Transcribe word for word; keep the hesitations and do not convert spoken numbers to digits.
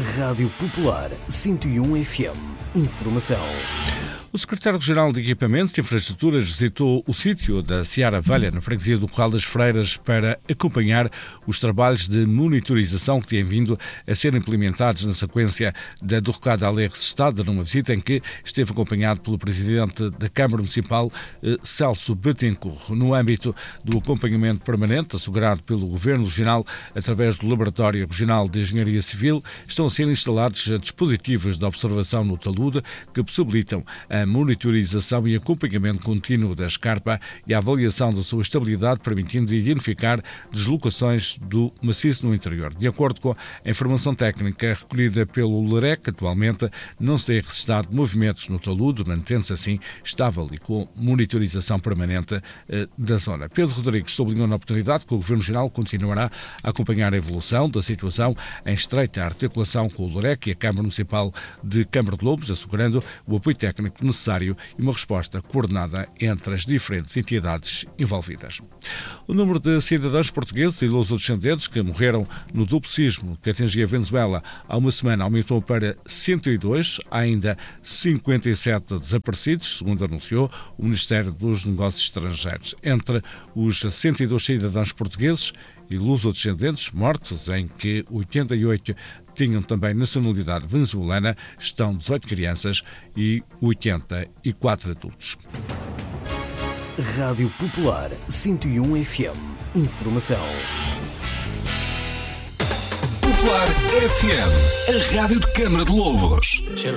Rádio Popular cento e um F M. Informação. O secretário-geral de Equipamentos e Infraestruturas visitou o sítio da Seara Velha, na freguesia do Corral das Freiras, para acompanhar os trabalhos de monitorização que têm vindo a ser implementados na sequência da derrocada Alegre de Estado, numa visita em que esteve acompanhado pelo presidente da Câmara Municipal, Celso Bettencourt. No âmbito do acompanhamento permanente, assegurado pelo Governo Regional através do Laboratório Regional de Engenharia Civil, estão a ser instalados dispositivos de observação no talude que possibilitam a monitorização e acompanhamento contínuo da escarpa e a avaliação da sua estabilidade, permitindo identificar deslocações do maciço no interior. De acordo com a informação técnica recolhida pelo LAREC, atualmente não se têm registrado movimentos no talude, mantendo-se assim estável e com monitorização permanente eh, da zona. Pedro Rodrigues sublinhou na oportunidade que o Governo Regional continuará a acompanhar a evolução da situação em estreita articulação com o LAREC e a Câmara Municipal de Câmara de Lobos, assegurando o apoio técnico necessário e uma resposta coordenada entre as diferentes entidades envolvidas. O número de cidadãos portugueses e lusodescendentes que morreram no duplo sismo que atingia a Venezuela há uma semana aumentou para cento e dois, há ainda cinquenta e sete desaparecidos, segundo anunciou o Ministério dos Negócios Estrangeiros. Entre os cento e dois cidadãos portugueses e lusodescendentes mortos, em que oitenta e oito tinham também nacionalidade venezuelana, estão dezoito crianças e oitenta e quatro adultos. Rádio Popular cento e um F M. Informação. Popular F M, a rádio de Câmara de Lobos.